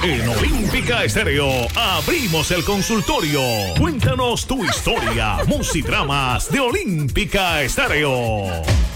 En Olímpica Estéreo abrimos el consultorio. Cuéntanos tu historia, musidramas de Olímpica Estéreo.